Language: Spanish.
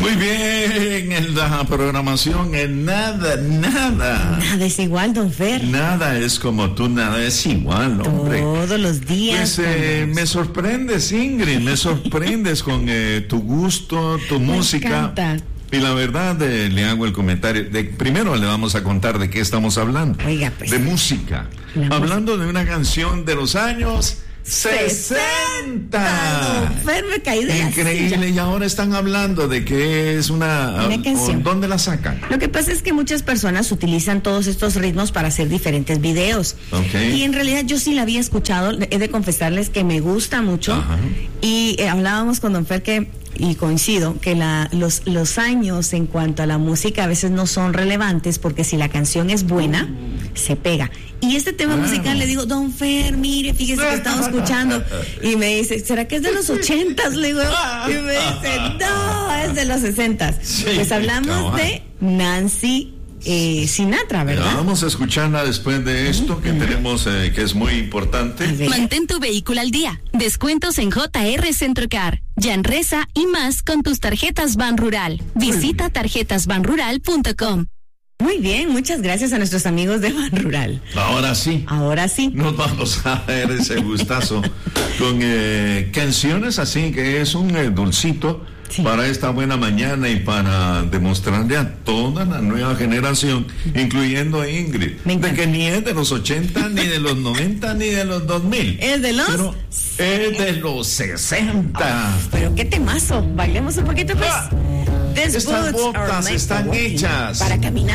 Muy bien, en la programación nada. Nada es igual, don Fer. Nada es como tú, nada es igual, hombre. Todos los días. Pues me sorprendes, Ingrid, me sorprendes con tu gusto, tu música. Encanta. Y la verdad, le hago el comentario. Primero le vamos a contar de qué estamos hablando. Oiga, pues. De música. Hablando de una canción de los años 60. Fer, me caí de la Increíble. silla. Y ahora están hablando de que es una canción. ¿Dónde la sacan? Lo que pasa es que muchas personas utilizan todos estos ritmos para hacer diferentes videos. Okay. Y en realidad yo sí la había escuchado, he de confesarles que me gusta mucho. Ajá. Y hablábamos con don Fer y coincido, que los años en cuanto a la música a veces no son relevantes, porque si la canción es buena, se pega. Y este tema musical, le digo, don Fer, mire, fíjese que estamos escuchando. Y me dice, ¿será que es de los 80s? Le digo, y me dice, no, es de los 60s. Sí, pues hablamos de Nancy Sinatra, ¿verdad? Vamos a escucharla después de esto que tenemos, que es muy importante. Mantén tu vehículo al día. Descuentos en JR Centrocar, Yanresa y más con tus tarjetas Ban Rural. Visita tarjetasbanrural.com. Muy bien, muchas gracias a nuestros amigos de Ban Rural. Ahora sí. Nos vamos a ver ese gustazo con canciones así, que es un dulcito. Sí. Para esta buena mañana y para demostrarle a toda la nueva generación, incluyendo a Ingrid, de que ni es de los 80, ni de los 90, ni de los 2000. Es de los... Pero es de los 60. Pero qué temazo. Bailemos un poquito, pues. Estas botas están hechas para caminar.